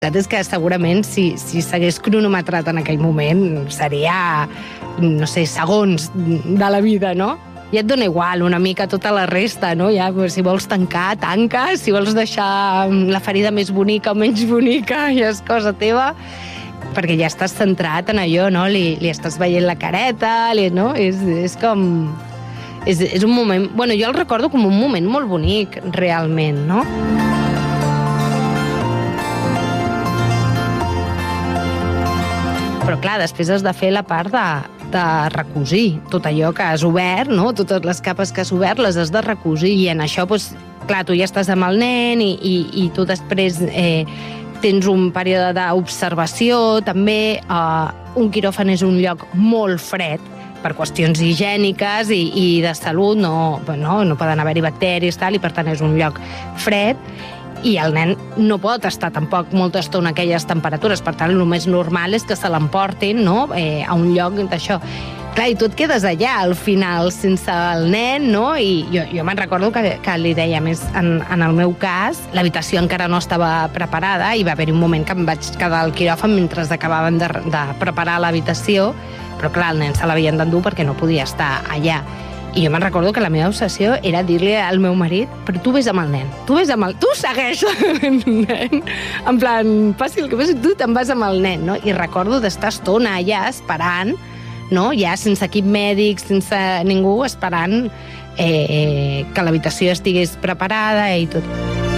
La veritat és que segurament si s'hagués cronometrat en aquell moment seria, no sé, segons de la vida, no? Ja et dona igual una mica tota la resta, no? Ja, si vols tancar, tanca. Si vols deixar la ferida més bonica o menys bonica, ja és cosa teva. Perquè ja estàs centrat en allò, no? Li estàs veient la careta, no? És com... És un moment... Bueno, jo el recordo com un moment molt bonic, realment, no? Però clar, després has de fer la part de recosir. Tot allò que has obert, no? Totes les capes que has obert les has de recosir. I en això, doncs, clar, tu ja estàs amb el nen i tu després tens un període d'observació. També un quiròfan és un lloc molt fred per qüestions higièniques i de salut. No poden haver-hi bacteris, i per tant és un lloc fred. I el nen no pot estar tampoc molta estona a aquelles temperatures. Per tant, el més normal és que se l'emportin, no? A un lloc d'això. Clar, i tu et quedes allà al final sense el nen, no? I jo me'n recordo que li deia, més en el meu cas, l'habitació encara no estava preparada i va haver-hi un moment que em vaig quedar al quiròfan mentre acabaven de preparar l'habitació, però clar, el nen se l'havien d'endur perquè no podia estar allà. I jo me'n recordo que la meva obsessió era dir-li al meu marit, però tu vés amb el nen, tu segueix el nen, en plan, passi el que passi, tu te'n vas amb el nen, no? I recordo d'estar estona allà esperant, no? Ja sense equip mèdic, sense ningú, esperant que l'habitació estigués preparada i tot.